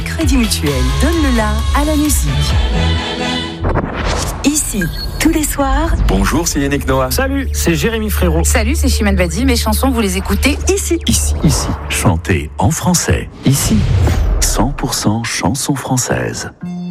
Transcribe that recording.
Crédit Mutuel donne le la à la musique. Ici, tous les soirs. Bonjour, c'est Yannick Noah. Salut, c'est Jérémy Frérot. Salut, c'est Chimène Badi. Mes chansons, vous les écoutez ici. Ici. Chantez en français. Ici, 100% chansons françaises.